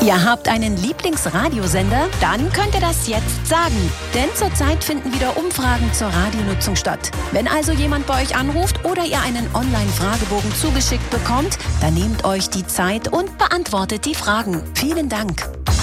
Ihr habt einen Lieblingsradiosender? Dann könnt ihr das jetzt sagen. Denn zurzeit finden wieder Umfragen zur Radionutzung statt. Wenn also jemand bei euch anruft oder ihr einen Online-Fragebogen zugeschickt bekommt, dann nehmt euch die Zeit und beantwortet die Fragen. Vielen Dank.